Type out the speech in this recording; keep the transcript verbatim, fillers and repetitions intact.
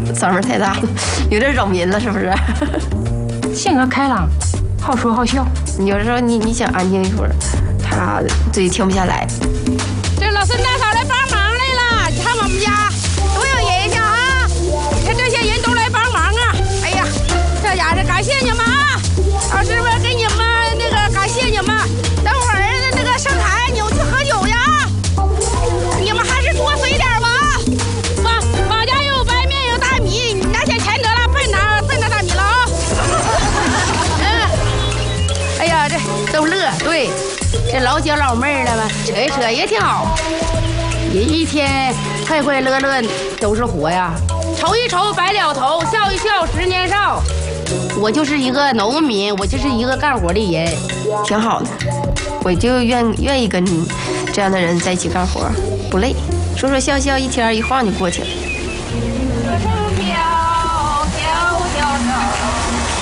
嗓门太大了，有点扰民了，是不是？ 性格开朗，好说好笑。 有时候你你想安静一会儿，他嘴停不下来。 这老孙大嫂来帮忙来了，你看我们家多有人家啊！看这些人都来帮忙啊！哎呀，这家是感谢你们啊！老师们给你们那个感谢你们。等会儿儿子那个上台，你们去喝酒呀！你们还是多随点吧。王王家有白面有大米，你拿点钱得了，别拿别拿大米了啊！嗯，哎呀，这都乐，对，这老姐老妹儿的吧，扯一扯也挺好。人一天快快乐乐都是活呀，愁一愁白了头，笑一笑十年少。我就是一个农民，我就是一个干活的人， 挺好的。我就愿愿意跟这样的人在一起干活，不累，说说笑笑，一天一晃就过去了。